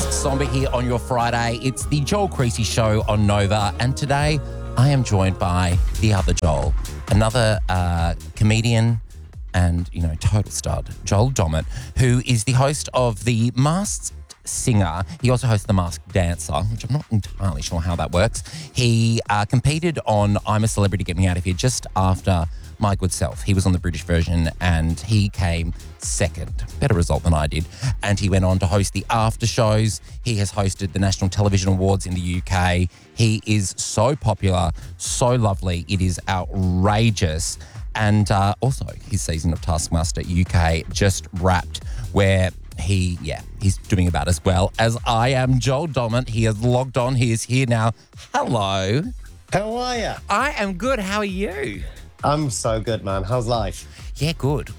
Somber here on your Friday. It's the Joel Creasy Show on Nova, and today I am joined by the other Joel, another comedian and, total stud, Joel Dommett, who is the host of The Masked Singer. He also hosts The Masked Dancer, which I'm not entirely sure how that works. He competed on I'm a Celebrity, Get Me Out of Here just after My Good Self. He was on the British version and he came second. Better result than I did. And he went on to host the after shows. He has hosted the National Television Awards in the UK. He is so popular, so lovely. It is outrageous. And also his season of Taskmaster UK just wrapped, where he's doing about as well as I am. Joel Dommett, he has logged on. He is here now. Hello. How are you? I am good. How are you? I'm so good, man. How's life? Yeah, good.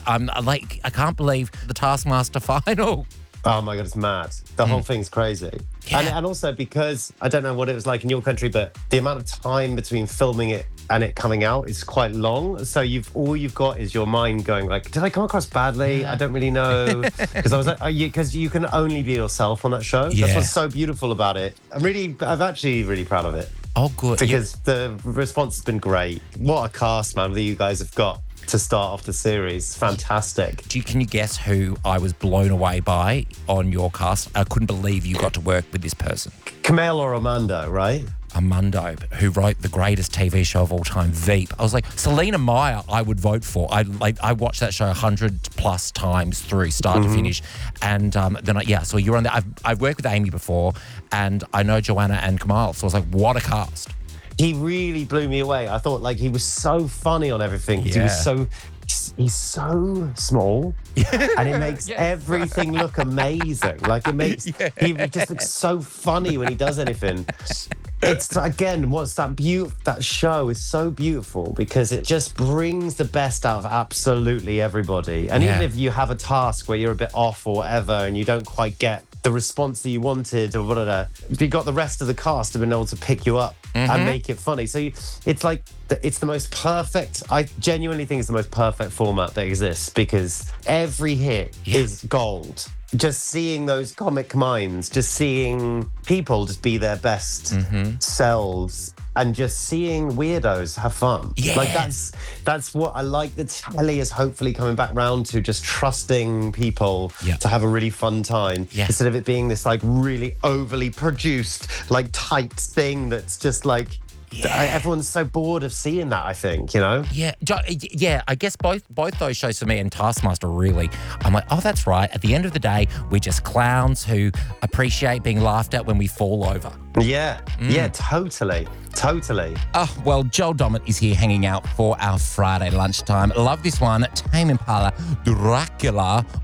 I can't believe the Taskmaster final. Oh my God, it's mad. The whole thing's crazy. Yeah. And also because, I don't know what it was like in your country, but the amount of time between filming it and it coming out is quite long. So all you've got is your mind going like, did I come across badly? Yeah. I don't really know. Because I was like, because you can only be yourself on that show. Yeah. That's what's so beautiful about it. I'm actually really proud of it. Oh, good. Because the response has been great. What a cast, man, that you guys have got to start off the series. Fantastic. Can you guess who I was blown away by on your cast? I couldn't believe you got to work with this person. Kumail or Armando, right? Armando, who wrote the greatest TV show of all time, Veep. I was like, Selena Meyer, I would vote for. I watched that show 100+ times through start to finish. And so you're on there. I've worked with Amy before, and I know Joanna and Kamal. So I was like, what a cast. He really blew me away. I thought he was so funny on everything. Yeah. He's so small, and it makes everything look amazing. He just looks so funny when he does anything. It's again, that show is so beautiful because it just brings the best out of absolutely everybody. And even if you have a task where you're a bit off or whatever, and you don't quite get the response that you wanted or whatever, you got the rest of the cast have been able to pick you up and make it funny. So it's the most perfect. I genuinely think it's the most perfect format that exists because every hit is gold. Just seeing those comic minds, just seeing people just be their best selves, and just seeing weirdos have fun. Yeah. That's what I like. The telly is hopefully coming back round to just trusting people to have a really fun time instead of it being this really overly produced tight thing that's just everyone's so bored of seeing that, I think, Yeah, I guess both those shows for me and Taskmaster really, I'm like, oh, that's right. At the end of the day, we're just clowns who appreciate being laughed at when we fall over. Yeah, totally. Oh, well, Joel Dommett is here hanging out for our Friday lunchtime. Love this one, Tame Impala, Dracula